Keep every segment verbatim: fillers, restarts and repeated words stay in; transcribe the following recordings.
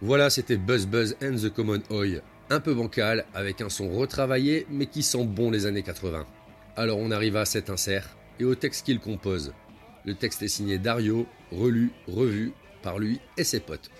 Voilà, c'était Buzz Buzz and the Common Oi, un peu bancal, avec un son retravaillé, mais qui sent bon les années quatre-vingts. Alors on arrive à cet insert, et au texte qu'il compose. Le texte est signé Dario, relu, revu, par lui et ses potes.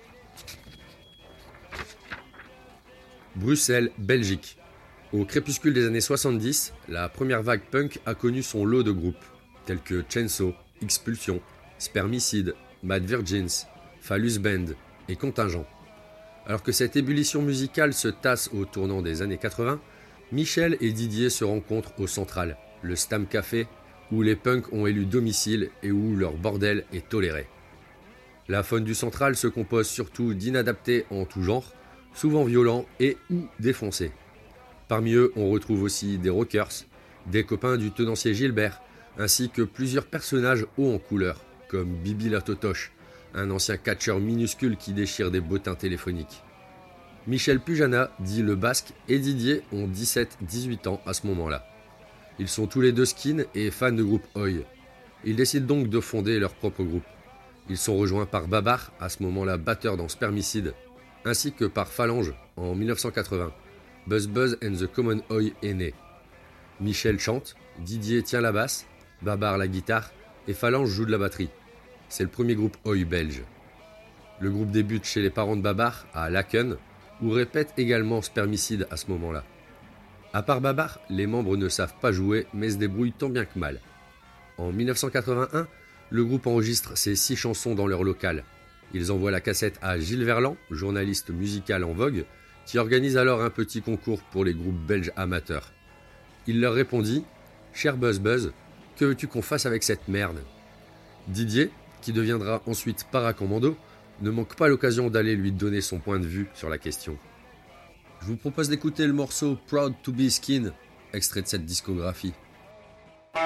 Bruxelles, Belgique. Au crépuscule des années soixante-dix, la première vague punk a connu son lot de groupes, tels que Chainsaw, Expulsion, Spermicide, Mad Virgins, Phallus Band et Contingent. Alors que cette ébullition musicale se tasse au tournant des années quatre-vingts, Michel et Didier se rencontrent au Central, le Stam Café, où les punks ont élu domicile et où leur bordel est toléré. La faune du Central se compose surtout d'inadaptés en tout genre, souvent violents et ou défoncés. Parmi eux, on retrouve aussi des rockers, des copains du tenancier Gilbert, ainsi que plusieurs personnages hauts en couleur, comme Bibi la Totoche, un ancien catcheur minuscule qui déchire des bottins téléphoniques. Michel Pujana, dit le Basque, et Didier ont dix-sept à dix-huit ans à ce moment-là. Ils sont tous les deux skins et fans de groupe Oi. Ils décident donc de fonder leur propre groupe. Ils sont rejoints par Babar, à ce moment-là batteur dans Spermicide, ainsi que par Phalange en dix-neuf cent quatre-vingts. Buzz Buzz and the Common Oi est né. Michel chante, Didier tient la basse, Babar la guitare et Phalange joue de la batterie. C'est le premier groupe Oi belge. Le groupe débute chez les parents de Babar, à Laken, où répète également Spermicide à ce moment-là. À part Babar, les membres ne savent pas jouer mais se débrouillent tant bien que mal. En dix-neuf cent quatre-vingt-un, le groupe enregistre ses six chansons dans leur local. Ils envoient la cassette à Gilles Verland, journaliste musical en vogue, qui organise alors un petit concours pour les groupes belges amateurs. Il leur répondit « Cher Buzz Buzz, que veux-tu qu'on fasse avec cette merde ?» Didier, qui deviendra ensuite Paracommando, ne manque pas l'occasion d'aller lui donner son point de vue sur la question. Je vous propose d'écouter le morceau « Proud to be Skin », extrait de cette discographie.